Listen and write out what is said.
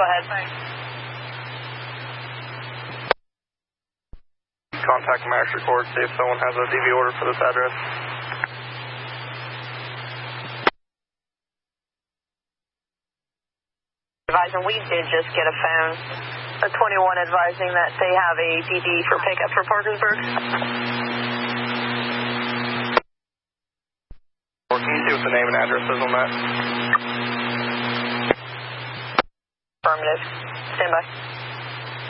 Go ahead. Contact Max Record, see if someone has a DV order for this address. Advising, we did just get a phone, a 21 advising that they have a DD for pickup for Parkersburg. Can you see what the name and address is on that? Affirmative. Stand by.